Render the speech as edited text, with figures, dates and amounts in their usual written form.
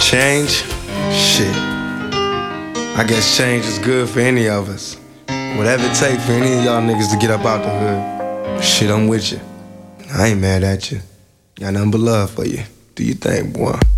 Change? Shit. I guess change is good for any of us. Whatever it takes for any of y'all niggas to get up out the hood. Shit, I'm with you. I ain't mad at you. Got nothing but love for you. Do your thing, boy.